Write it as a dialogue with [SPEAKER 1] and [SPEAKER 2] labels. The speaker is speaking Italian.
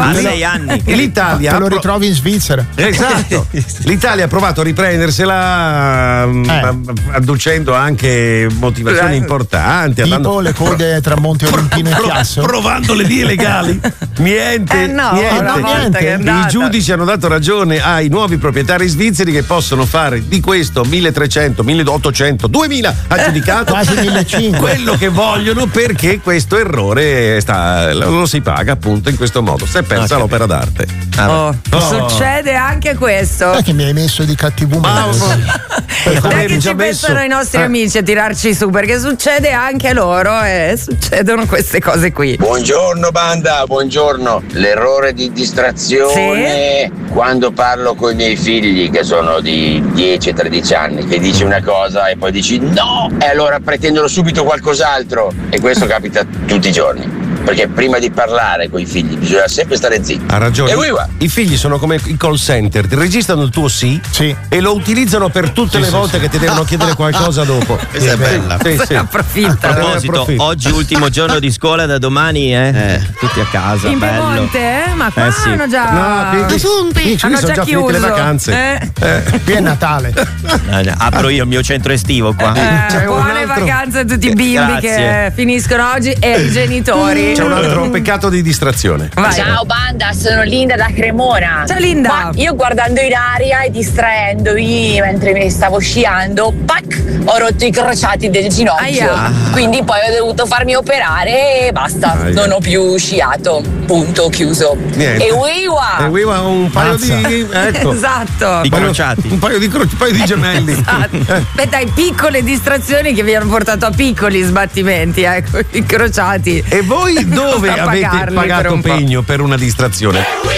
[SPEAKER 1] A 6 anni.
[SPEAKER 2] E l'Italia
[SPEAKER 3] te lo ritrovi in Svizzera.
[SPEAKER 2] Esatto. L'Italia ha provato a riprendersela adducendo anche motivazioni importanti.
[SPEAKER 3] Tipo le code tra Monte Olimpino e Chiasso.
[SPEAKER 2] Provando le vie legali. Niente. I giudici hanno dato ragione ai nuovi proprietari svizzeri che possono fare di questo 1300, 1800, 2000 aggiudicato
[SPEAKER 3] quasi 1500
[SPEAKER 2] quello che vogliono, perché questo errore lo si paga appunto in questo modo. Se pensa all'opera d'arte.
[SPEAKER 4] Succede anche questo.
[SPEAKER 3] Che mi hai messo di cattivo umore.
[SPEAKER 4] Dai che ci pensano i nostri amici a tirarci su, perché succede anche loro e succedono queste cose qui.
[SPEAKER 5] Buongiorno banda, buongiorno. L'errore di distrazione quando parlo con i miei figli che sono di 10-13 anni, che dici una cosa e poi dici no e allora pretendono subito qualcos'altro, e questo capita tutti i giorni. Perché prima di parlare con i figli bisogna sempre stare zitti.
[SPEAKER 2] Ha ragione. I figli sono come i call center, ti registrano il tuo sì e lo utilizzano per tutte le volte che ti devono chiedere qualcosa dopo.
[SPEAKER 1] Questa è bella.
[SPEAKER 4] Approfitta.
[SPEAKER 1] A proposito, oggi ultimo giorno di scuola, da domani tutti a casa.
[SPEAKER 4] In
[SPEAKER 1] bello.
[SPEAKER 4] Piemonte? Ma qua hanno già
[SPEAKER 2] hanno già finite le vacanze.
[SPEAKER 3] Qui è Natale.
[SPEAKER 1] Apro io il mio centro estivo qua.
[SPEAKER 4] Buone vacanze a tutti i bimbi che finiscono oggi e ai genitori.
[SPEAKER 2] C'è un altro peccato di distrazione.
[SPEAKER 4] Vai.
[SPEAKER 6] Ciao banda, sono Linda da Cremona.
[SPEAKER 4] Ciao Linda.
[SPEAKER 6] Ma io guardando in aria e distraendomi mentre mi stavo sciando, ho rotto i crociati del ginocchio. Quindi poi ho dovuto farmi operare e basta. Non ho più sciato. Punto, chiuso.
[SPEAKER 2] Niente.
[SPEAKER 6] E Wiwa
[SPEAKER 2] un paio di
[SPEAKER 4] esatto.
[SPEAKER 1] Di crociati.
[SPEAKER 2] Un paio di gemelli.
[SPEAKER 4] Esatto. Beh dai, piccole distrazioni che vi hanno portato a piccoli sbattimenti, ecco, incrociati.
[SPEAKER 2] E voi dove avete pagato pegno per una distrazione?